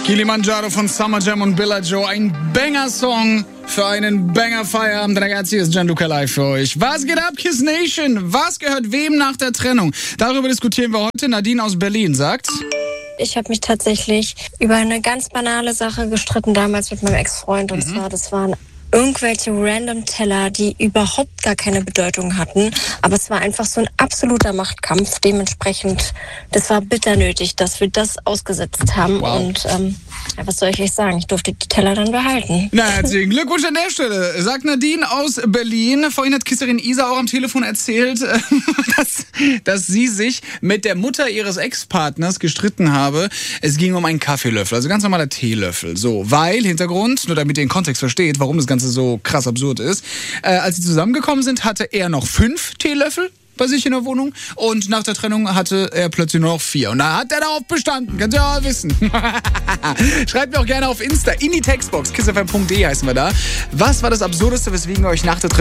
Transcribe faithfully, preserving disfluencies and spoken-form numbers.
Kilimanjaro von Summer Jam und Billa Joe. Ein Banger-Song für einen Banger-Feierabend. Ragazzi, ist Gianluca live für euch. Was geht ab, Kiss Nation? Was gehört wem nach der Trennung? Darüber diskutieren wir heute. Nadine aus Berlin sagt... Ich habe mich tatsächlich über eine ganz banale Sache gestritten damals mit meinem Ex-Freund. Und mhm. zwar, das waren irgendwelche random Teller, die überhaupt gar keine Bedeutung hatten. Aber es war einfach so ein absoluter Machtkampf. Dementsprechend, das war bitter nötig, dass wir das ausgesetzt haben. Wow. Und ähm, ja, was soll ich euch sagen? Ich durfte die Teller dann behalten. Na, herzlichen Glückwunsch an der Stelle. Sagt Nadine aus Berlin. Vorhin hat Kisserin Isa auch am Telefon erzählt, dass, dass sie sich mit der Mutter ihres Ex-Partners gestritten habe. Es ging um einen Kaffeelöffel, also ganz normaler Teelöffel. So, weil, Hintergrund, nur damit ihr den Kontext versteht, warum das Ganze so krass absurd ist. Äh, als sie zusammengekommen sind, hatte er noch fünf Teelöffel bei sich in der Wohnung und nach der Trennung hatte er plötzlich nur noch vier. Und da hat er darauf bestanden. Könnt ihr ja wissen. Schreibt mir auch gerne auf Insta, in die Textbox, kissfm punkt de heißen wir da. Was war das Absurdeste, weswegen ihr euch nach der Trennung